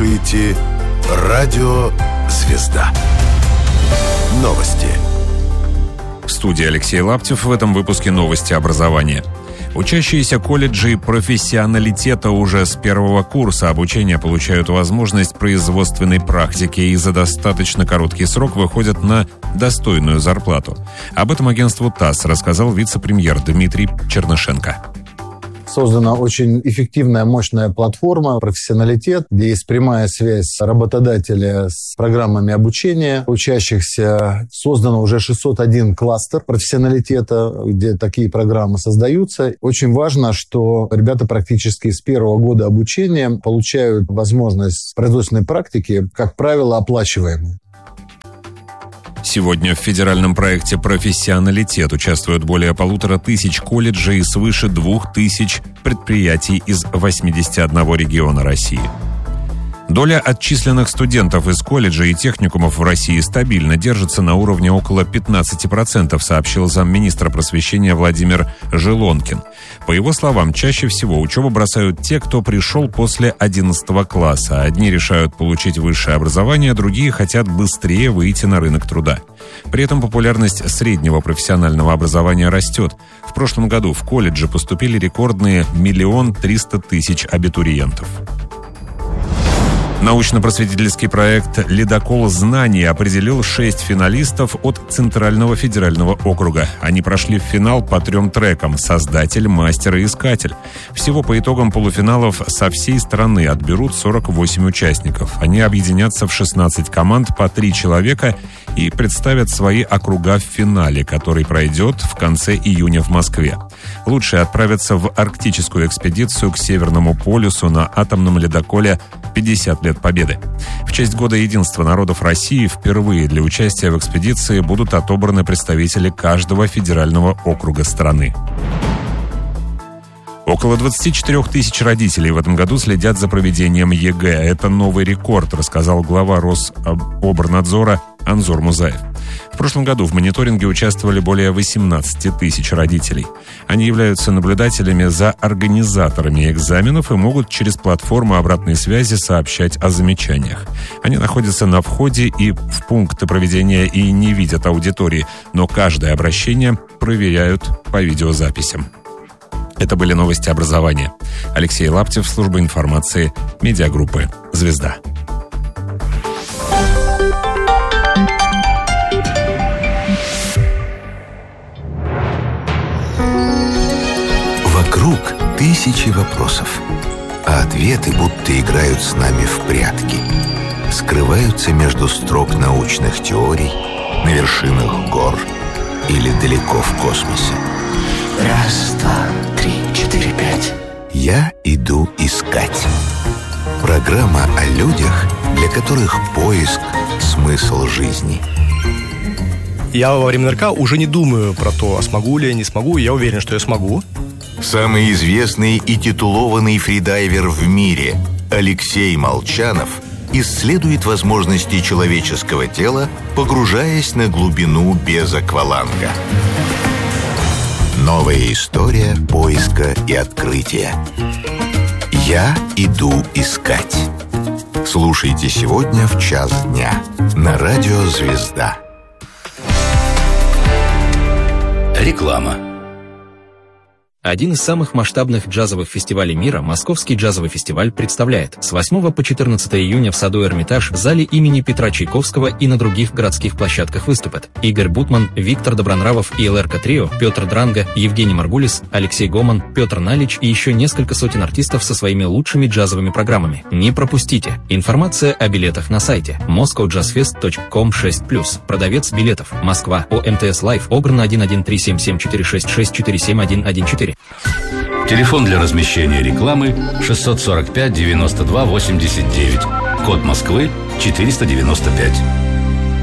слушаете «Радио Звезда». Новости. В студии Алексей Лаптев. В этом выпуске новости образования. Учащиеся колледжей профессионалитета уже с первого курса обучения получают возможность производственной практики и за достаточно короткий срок выходят на достойную зарплату. Об этом агентству ТАСС рассказал вице-премьер Дмитрий Чернышенко. Создана очень эффективная, мощная платформа «Профессионалитет», где есть прямая связь работодателя с программами обучения учащихся. Создано уже 601 кластер профессионалитета, где такие программы создаются. Очень важно, что ребята практически с первого года обучения получают возможность производственной практики, как правило, оплачиваемой. Сегодня в федеральном проекте «Профессионалитет» участвуют более 1500 колледжей и свыше 2000 предприятий из 81 региона России. Доля отчисленных студентов из колледжей и техникумов в России стабильно держится на уровне около 15%, сообщил замминистра просвещения Владимир Желонкин. По его словам, чаще всего учебу бросают те, кто пришел после 11 класса. Одни решают получить высшее образование, другие хотят быстрее выйти на рынок труда. При этом популярность среднего профессионального образования растет. В прошлом году в колледжи поступили рекордные 1 300 000 абитуриентов. Научно-просветительский проект «Ледокол знаний» определил 6 финалистов от Центрального федерального округа. Они прошли в финал по 3 трекам: «Создатель», «Мастер» и «Искатель». Всего по итогам полуфиналов со всей страны отберут 48 участников. Они объединятся в 16 команд по 3 человека и представят свои округа в финале, который пройдет в конце июня в Москве. Лучшие отправятся в арктическую экспедицию к Северному полюсу на атомном ледоколе «50 лет Победы». В честь Года единства народов России впервые для участия в экспедиции будут отобраны представители каждого федерального округа страны. Около 24 000 родителей в этом году следят за проведением ЕГЭ. Это новый рекорд, рассказал глава Рособорнадзора Анзор Музаев. В прошлом году в мониторинге участвовали более 18 000 родителей. Они являются наблюдателями за организаторами экзаменов и могут через платформу обратной связи сообщать о замечаниях. Они находятся на входе и в пункты проведения и не видят аудитории, но каждое обращение проверяют по видеозаписям. Это были новости образования. Алексей Лаптев, служба информации, медиагруппы «Звезда». Вокруг тысячи вопросов, а ответы будто играют с нами в прятки. Скрываются между строк научных теорий, на вершинах гор или далеко в космосе. Раз, два, три, 4, 5. Я иду искать. Программа о людях, для которых поиск – смысл жизни. Я во время НРК уже не думаю про то, смогу ли я, не смогу. Я уверен, что я смогу. Самый известный и титулованный фридайвер в мире Алексей Молчанов исследует возможности человеческого тела, погружаясь на глубину без акваланга. Новая история поиска и открытия. Я иду искать. Слушайте сегодня в 1:00 дня на радио «Звезда». Реклама. Один из самых масштабных джазовых фестивалей мира, Московский джазовый фестиваль, представляет с 8 по 14 июня в саду Эрмитаж, в зале имени Петра Чайковского и на других городских площадках выступят Игорь Бутман, Виктор Добронравов и ЛРК Трио, Петр Дранга, Евгений Маргулис, Алексей Гоман, Петр Налич и еще несколько сотен артистов со своими лучшими джазовыми программами. Не пропустите. Информация о билетах на сайте moscowjazzfest.com/+. Продавец билетов. Москва. ОМТС Лайф. Огрна 1137466476114. Телефон для размещения рекламы 645 92 89. Код Москвы 495.